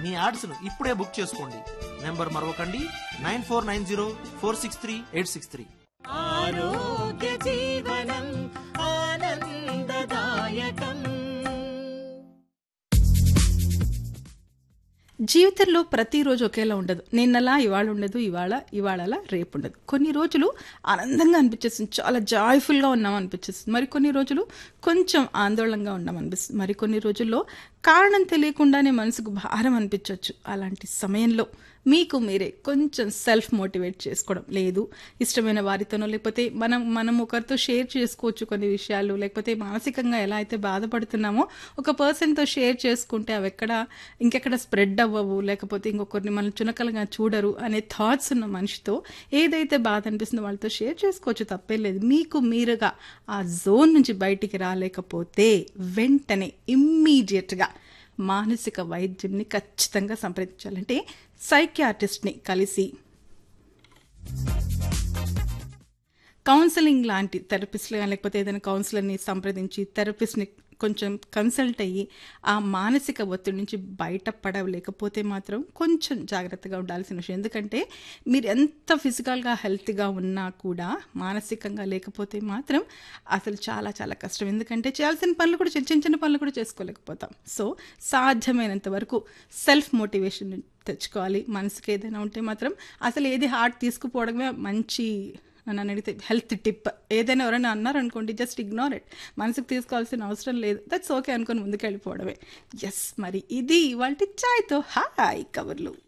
మీ యాడ్స్ను ఇప్పుడే బుక్ చేసుకోండి. నెంబర్ మరొకండి 9490463863. ఆరోగ్య జీవనం ఆనందదాయకం. జీవితంలో ప్రతిరోజు ఒకేలా ఉండదు. నిన్నలా ఇవాళ ఉండదు, ఇవాళలా రేపు ఉండదు. కొన్ని రోజులు ఆనందంగా అనిపించేస్తుంది, చాలా జాయ్ఫుల్గా ఉన్నాం అనిపించేస్తుంది. మరికొన్ని రోజులు కొంచెం ఆందోళనగా ఉన్నాం అనిపిస్తుంది. మరికొన్ని రోజుల్లో కారణం తెలియకుండానే మనసుకు భారం అనిపించవచ్చు. అలాంటి సమయంలో మీకు మీరే కొంచెం సెల్ఫ్ మోటివేట్ చేసుకోవడం, లేదు ఇష్టమైన వారితోనో లేకపోతే మనం ఒకరితో షేర్ చేసుకోవచ్చు కొన్ని విషయాలు, లేకపోతే మానసికంగా ఎలా అయితే బాధపడుతున్నామో ఒక పర్సన్తో షేర్ చేసుకుంటే అవి ఇంకెక్కడ స్ప్రెడ్ అవ్వవు, లేకపోతే ఇంకొకరిని మనం చునకలుగా చూడరు అనే థాట్స్ ఉన్న మనిషితో ఏదైతే బాధ అనిపిస్తుందో వాళ్ళతో షేర్ చేసుకోవచ్చు, తప్పేం లేదు. మీకు మీరుగా ఆ జోన్ నుంచి బయటికి రాలేకపోతే వెంటనే ఇమ్మీడియట్గా మానసిక వైద్యుడిని ఖచ్చితంగా సంప్రదించాలంటే సైకియాట్రిస్ట్ని కలిసి కౌన్సిలింగ్ లాంటి థెరపిస్ట్లు లేకపోతే ఏదైనా కౌన్సిలర్ని సంప్రదించి థెరపిస్ట్ని కొంచెం కన్సల్ట్ అయ్యి ఆ మానసిక ఒత్తిడి నుంచి బయటపడలేకపోతే మాత్రం కొంచెం జాగ్రత్తగా ఉండాల్సిన విషయం. ఎందుకంటే మీరు ఎంత ఫిజికల్గా హెల్తీగా ఉన్నా కూడా మానసికంగా లేకపోతే మాత్రం అసలు చాలా చాలా కష్టం. ఎందుకంటే చేయాల్సిన పనులు కూడా చిన్న చిన్న పనులు కూడా చేసుకోలేకపోతాం. సో సాధ్యమైనంత వరకు సెల్ఫ్ మోటివేషన్ తెచ్చుకోవాలి. మనసుకి ఏదైనా ఉంటే మాత్రం అసలు ఏది హార్ట్ తీసుకుపోవడమే మంచి. నన్ను అడిగితే హెల్త్ టిప్ ఏదైనా ఎవరైనా అన్నారనుకోండి, జస్ట్ ఇగ్నోర్ ఇట్. మనసుకు తీసుకోవాల్సిన అవసరం లేదు, దట్స్ ఓకే అనుకొని ముందుకు వెళ్ళిపోవడమే. ఎస్, మరి ఇది ఇవాల్టి చాయ్తో హాయ్ కబుర్లు.